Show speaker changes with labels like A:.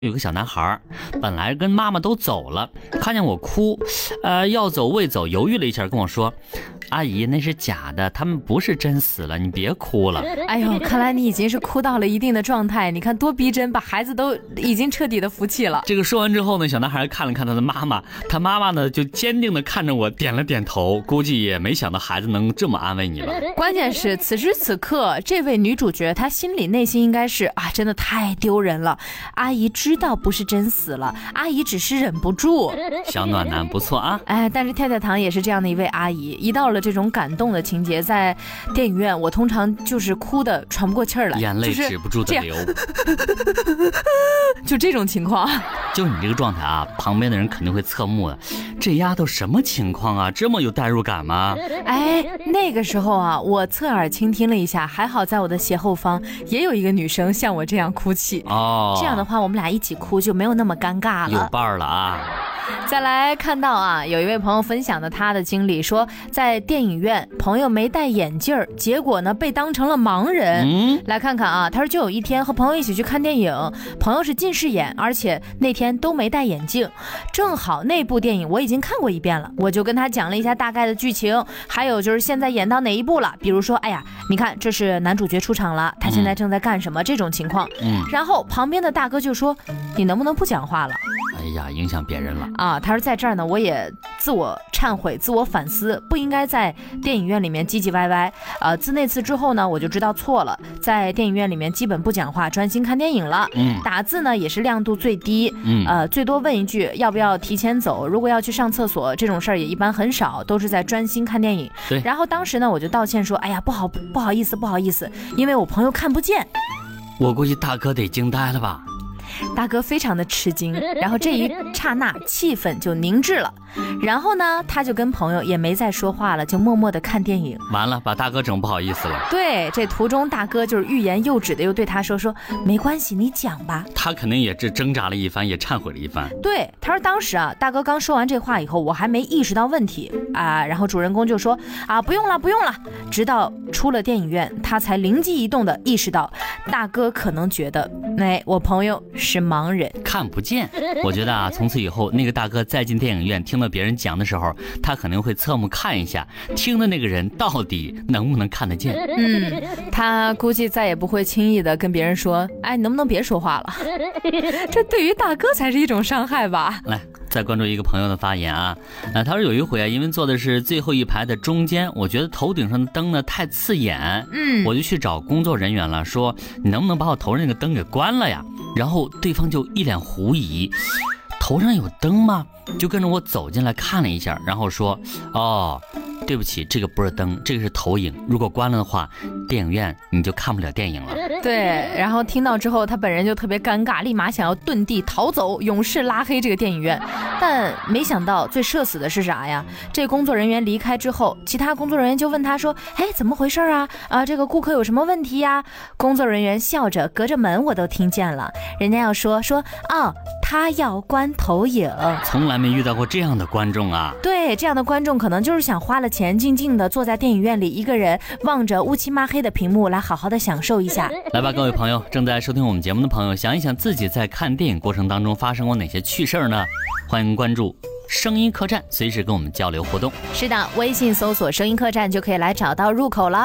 A: 有个小男孩，本来跟妈妈都走了，看见我哭，要走未走，犹豫了一下，跟我说：“阿姨，那是假的，他们不是真死了，你别哭了。”
B: 哎呦，看来你已经是哭到了一定的状态，你看多逼真，把孩子都已经彻底的服气了。
A: 这个说完之后呢，小男孩看了看他的妈妈，他妈妈呢就坚定的看着我，点了点头，估计也没想到孩子能这么安慰你了。
B: 关键是此时此刻，这位女主角她心里内心应该是真的太丢人了。阿姨知道不是真死了，阿姨只是忍不住。
A: 小暖男不错啊。
B: 但是太太堂也是这样的一位阿姨，一到了这种感动的情节，在电影院我通常就是哭的喘不过气儿来，
A: 眼泪止不住的流，
B: 就这种情况。
A: 就你这个状态啊，旁边的人肯定会侧目的。这丫头什么情况啊？这么有代入感吗？
B: 那个时候啊，我侧耳倾听了一下，还好在我的斜后方也有一个女生像我这样哭泣。这样的话我们俩一起哭就没有那么尴尬了，
A: 有伴儿了啊。
B: 再来看到有一位朋友分享的他的经历，说在电影院朋友没戴眼镜，结果呢被当成了盲人。来看看他说就有一天和朋友一起去看电影，朋友是近视眼，而且那天都没戴眼镜，正好那部电影我已经看过一遍了，我就跟他讲了一下大概的剧情，还有就是现在演到哪一步了，比如说你看这是男主角出场了，他现在正在干什么，这种情况。然后旁边的大哥就说，你能不能不讲话了？
A: 哎呀，影响别人了
B: 他说在这儿呢，我也自我忏悔，自我反思，不应该在电影院里面唧唧歪歪。自那次之后呢，我就知道错了，在电影院里面基本不讲话，专心看电影了。打字呢也是亮度最低，最多问一句要不要提前走，如果要去上厕所这种事儿也一般很少，都是在专心看电影。然后当时呢我就道歉说，不好意思，因为我朋友看不见。
A: 我估计大哥得惊呆了吧。
B: 大哥非常的吃惊，然后这一刹那气氛就凝滞了，然后呢他就跟朋友也没再说话了，就默默的看电影。
A: 完了，把大哥整不好意思了。
B: 对，这途中大哥就是欲言又止的又对他说没关系，你讲吧。
A: 他肯定也是挣扎了一番，也忏悔了一番。
B: 对，他说当时大哥刚说完这话以后，我还没意识到问题然后主人公就说不用了，直到出了电影院他才灵机一动的意识到大哥可能觉得我朋友是盲人，
A: 看不见。我觉得从此以后那个大哥再进电影院听到别人讲的时候，他可能会侧目看一下听的那个人到底能不能看得见。
B: 他估计再也不会轻易的跟别人说你能不能别说话了。这对于大哥才是一种伤害吧。
A: 来再关注一个朋友的发言他说有一回因为坐的是最后一排的中间，我觉得头顶上的灯呢太刺眼，我就去找工作人员了，说你能不能把我头上那个灯给关了呀？然后对方就一脸狐疑，头上有灯吗？就跟着我走进来看了一下，然后说对不起，这个不是灯，这个是投影，如果关了的话，电影院你就看不了电影了。
B: 对，然后听到之后他本人就特别尴尬，立马想要遁地逃走，永世拉黑这个电影院。但没想到最社死的是啥呀？这工作人员离开之后，其他工作人员就问他说怎么回事这个顾客有什么问题呀？工作人员笑着，隔着门我都听见了，人家要说他要关投影。
A: 从来没遇到过这样的观众
B: 对，这样的观众可能就是想花了钱静静的坐在电影院里，一个人望着乌漆嘛黑的屏幕来好好的享受一下。
A: 来吧，各位朋友，正在收听我们节目的朋友，想一想自己在看电影过程当中发生过哪些趣事呢？欢迎关注声音客栈，随时跟我们交流互动。
B: 是的，微信搜索声音客栈就可以来找到入口了。